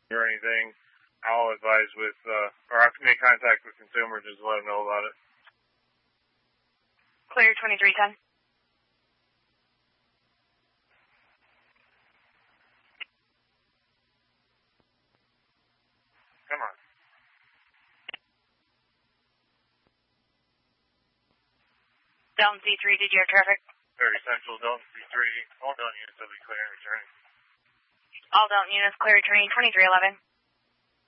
or anything, I'll advise with, or I can make contact with consumers just to let them know about it. Clear 2310. Come on. Delta C3, did you have traffic? Very Central, Delta C3. All Delta units will be clear and returning. All Delta units clear returning 2311.